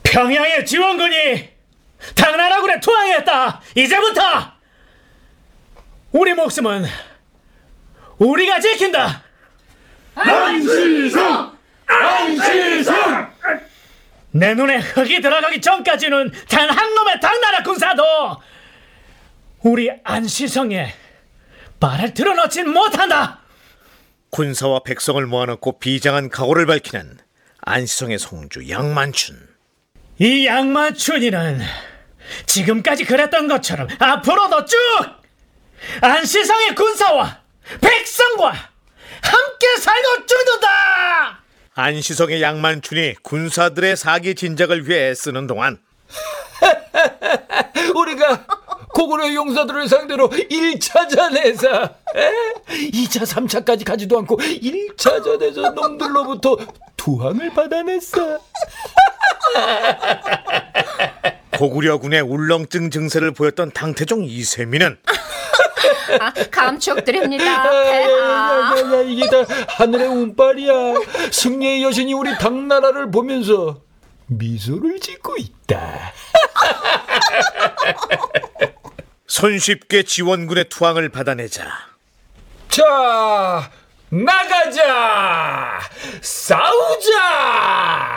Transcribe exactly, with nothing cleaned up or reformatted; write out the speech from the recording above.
평양의 지원군이 당나라군에 투항했다. 이제부터 우리 목숨은 우리가 지킨다. 안시성! 안시성! 내 눈에 흙이 들어가기 전까지는 단 한 놈의 당나라 군사도 우리 안시성에 발을 들어놓진 못한다. 군사와 백성을 모아놓고 비장한 각오를 밝히는 안시성의 송주 양만춘. 이 양만춘이는 지금까지 그랬던 것처럼 앞으로도 쭉 안시성의 군사와 백성과 함께 살고 죽는다. 안시성의 양만춘이 군사들의 사기 진작을 위해 쓰는 동안 우리가 고구려 용사들을 상대로 일 차전에서 이 차, 삼 차까지 가지도 않고 일 차전에서 놈들로부터 투항을 받아냈어. 고구려군의 울렁증 증세를 보였던 당태종 이세민은 아, 감축드립니다. 야, 야, 야, 이게 다 하늘의 운빨이야. 승리의 여신이 우리 당나라를 보면서 미소를 짓고 있다. 손쉽게 지원군의 투항을 받아내자. 자, 나가자! 싸우자!